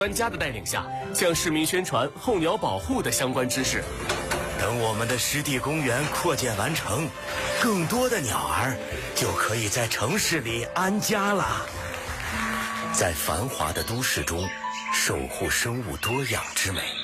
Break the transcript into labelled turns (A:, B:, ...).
A: 专家的带领下，向市民宣传候鸟保护的相关知识。
B: 等我们的湿地公园扩建完成，更多的鸟儿就可以在城市里安家了。在繁华的都市中，守护生物多样之美。